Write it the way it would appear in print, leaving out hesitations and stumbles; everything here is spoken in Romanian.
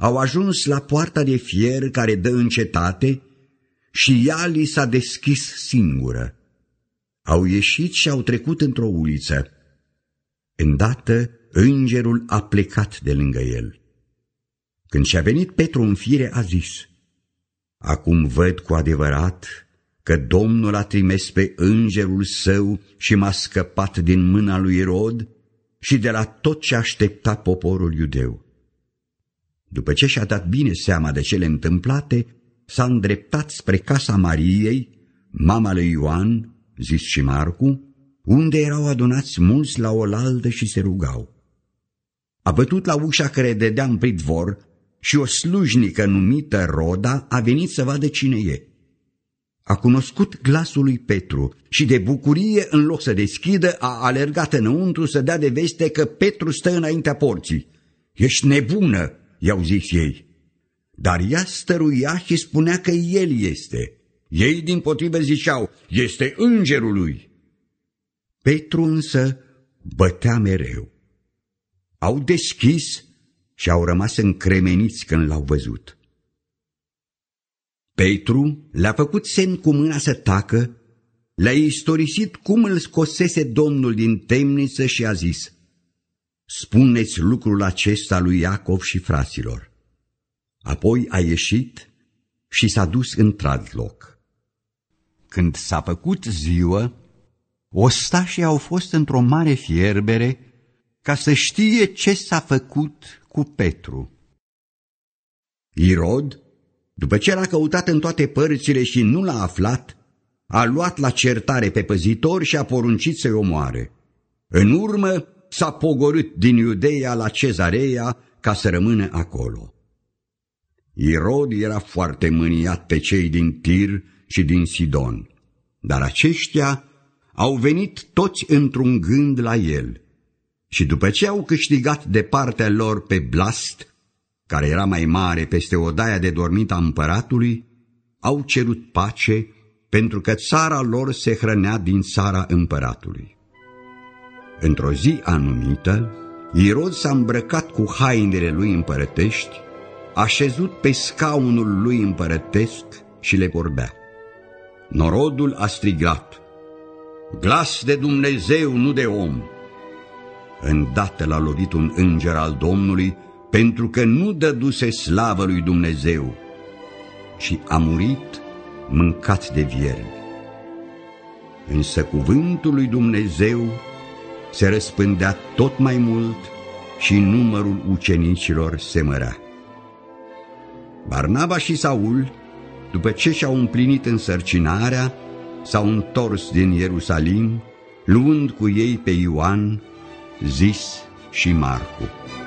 au ajuns la poarta de fier care dă în cetate și ea li s-a deschis singură. Au ieșit și au trecut într-o uliță. Îndată îngerul a plecat de lângă el. Când și-a venit Petru în fire, a zis: acum văd cu adevărat că Domnul a trimis pe îngerul său și m-a scăpat din mâna lui Irod și de la tot ce aștepta poporul iudeu. După ce și-a dat bine seama de cele întâmplate, s-a îndreptat spre casa Mariei, mama lui Ioan, zis și Marcu, unde erau adunați mulți la oaltă și se rugau. A bătut la ușa care dădea în pridvor și o slujnică numită Roda a venit să vadă cine e. A cunoscut glasul lui Petru și de bucurie, în loc să deschidă, a alergat înăuntru să dea de veste că Petru stă înaintea porții. Ești nebună, i-au zis ei. Dar ea stăruia și spunea că el este. Ei dimpotrivă ziceau: este îngerul lui. Petru însă bătea mereu. Au deschis și au rămas încremeniți când l-au văzut. Petru le-a făcut semn cu mâna să tacă, le-a istorisit cum îl scosese Domnul din temniță și a zis: spuneți lucrul acesta lui Iacov și fraților. Apoi a ieșit și s-a dus într-alt loc. Când s-a făcut ziua, ostașii au fost într-o mare fierbere ca să știe ce s-a făcut cu Petru. Irod, după ce l-a căutat în toate părțile și nu l-a aflat, a luat la certare pe păzitor și a poruncit să-i omoare. În urmă s-a pogorât din Iudeea la Cezarea ca să rămână acolo. Irod era foarte mâniat pe cei din Tir și din Sidon, dar aceștia au venit toți într-un gând la el și după ce au câștigat de partea lor pe Blast, care era mai mare peste odaia de dormit a împăratului, au cerut pace pentru că țara lor se hrănea din țara împăratului. Într-o zi anumită, Irod s-a îmbrăcat cu hainele lui împărătești, a șezut pe scaunul lui împărătesc și le vorbea. Norodul a strigat: glas de Dumnezeu, nu de om! Îndată l-a lovit un înger al Domnului, pentru că nu dăduse slavă lui Dumnezeu, și a murit mâncat de viermi. Însă cuvântul lui Dumnezeu se răspândea tot mai mult și numărul ucenicilor se mărea. Barnaba și Saul, după ce și-au împlinit însărcinarea, s-au întors din Ierusalim, luând cu ei pe Ioan, zis și Marcu.